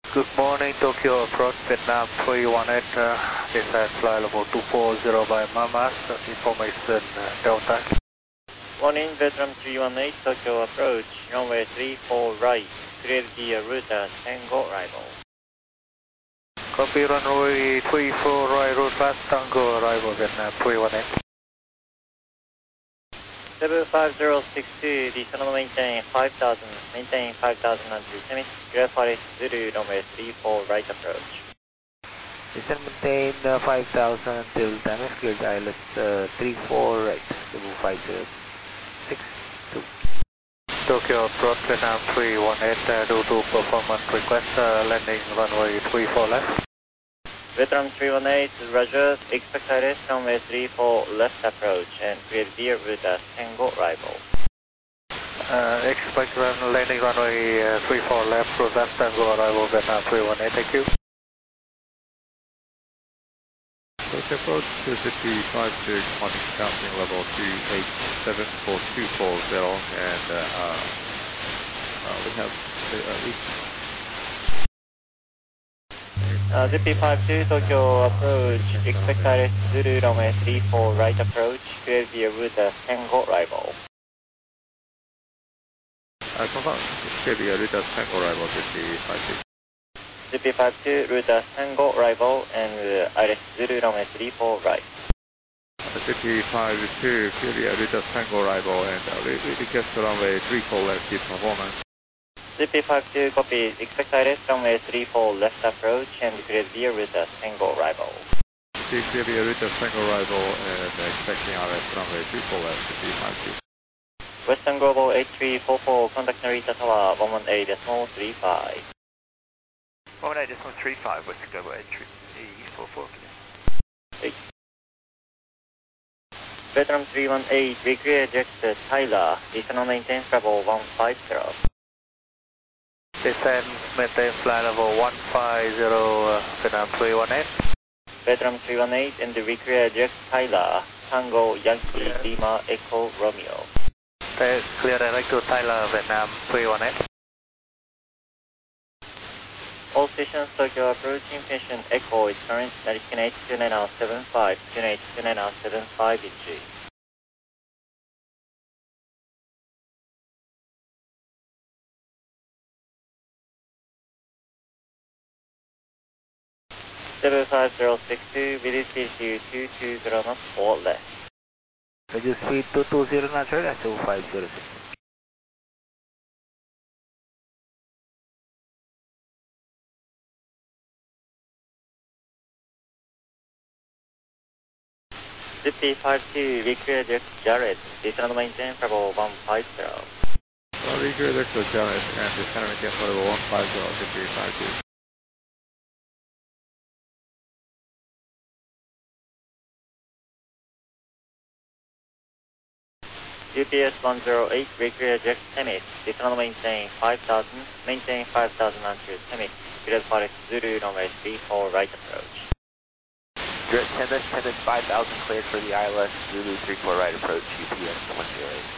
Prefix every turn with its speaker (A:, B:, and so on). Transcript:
A: Good morning, Tokyo approach, Vietnam 318, descent flight level 240 by Mamas, information Delta.
B: Morning, Vietnam 318, Tokyo approach, runway 34 right, clear the route as Tango arrival.
A: Copy runway 34 right, route fast Tango arrival, Vietnam 318.
B: 75062, descend maintain 5000, maintain 5000 until Semis, clear Paris Zulu, runway 34 right approach.
A: Descend maintain 5000 until Semis, cleared ILS 34 right, level 5062. Tokyo approach, Vietnam 318, due to performance request, landing runway 34 left.
B: Vietnam 318, Roger, expect ILS runway 34 left approach and clear the route as Tango arrival.
A: Expect landing runway 34 left, route west Tango arrival, Vietnam 318, thank you.
C: Tokyo approach to 5056, Monty counting level 2874240, and we have
B: Zippy 52, Tokyo approach, expect ILS Zulu, runway 34 right approach, clear the route as Tango arrival.
C: confirm, clear the route as Tango arrival, 5056.
B: Zippy 52, route as Tango arrival and ILS Zulu, runway 34 right.
C: 5052, clear the route as Tango arrival, and we request runway 34 left, keep performance.
B: Zippy 52, copy, expect ILS runway 34 left approach and clear the route as Tango arrival.
C: Clear the route as Tango arrival and expecting RS runway 34 left, 5052.
B: Western Global 8344, contact Narita Tower 118.35.
D: 118.35, Western Global 8344.
B: Vietnam 318, reclear eject Tyler, descend maintain level 150.
A: Descend maintain flight level 150, Vietnam 318.
B: Vietnam 318 and the reclear eject Tyler, Tango Yankee Lima Echo Romeo.
A: Clear direct to Tyler, Vietnam 318.
B: All stations Tokyo approach, impatient Echo is current, destination 2975, destination 2975 in G. Seven 5062, video speed 220 knots or less.
A: Radio speed 220 knots, right? That's 2506.
B: Zippy 52, reclear eject Jared, descend maintain level 150.
C: Reclear eject Jared and descend maintain level 150, 5052.
B: GPS 108, reclear eject Semis, descend maintain 5000, maintain 5000 until Semis, clear Paris Zulu, runway 34 right approach.
D: Tennis 5000 cleared for the ILS Zulu 34 right approach, UPS 108.